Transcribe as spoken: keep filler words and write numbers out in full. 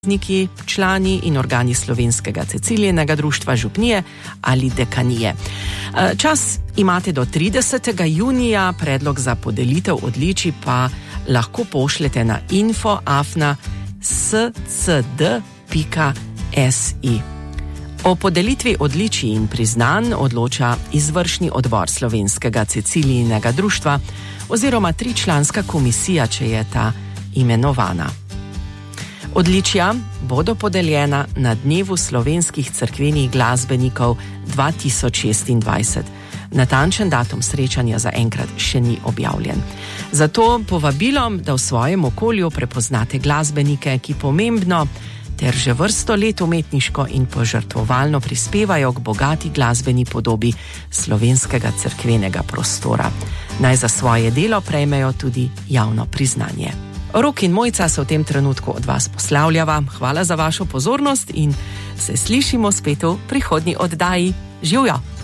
Niki, člani in organi Slovenskega Cecilijinega društva župnije ali dekanije. Čas imate do tridesetega junija, predlog za podelitev odličij pa lahko pošljete na info afna s c d pika s i. O podelitvi odličij in priznanj odloča izvršni odbor Slovenskega Cecilijinega društva oziroma tričlanska komisija, če je ta imenovana. Odličja bodo podeljena na Dnevu slovenskih cerkvenih glasbenikov dva tisoč šestindvajset. Natančen datum srečanja zaenkrat še ni objavljen. Zato povabilom, da v svojem okolju prepoznate glasbenike, ki pomembno ter že vrsto let umetniško in požrtvovalno prispevajo k bogati glasbeni podobi slovenskega cerkvenega prostora. Naj za svoje delo prejmejo tudi javno priznanje. Rok in Mojca se v tem trenutku od vas poslavljava. Hvala za vašo pozornost in se slišimo spet v prihodnji oddaji. Živjo!